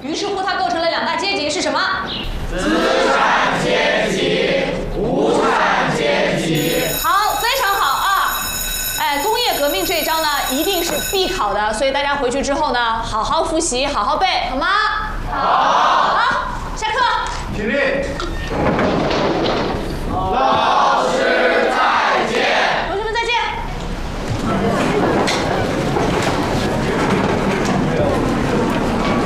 于是乎它构成了两大阶级是什么？ 资产阶级、无产阶级。 好，非常好啊！哎，工业革命这一章呢，一定是必考的，所以大家回去之后呢，好好复习，好好背，好吗？好。好，下课。 起立。老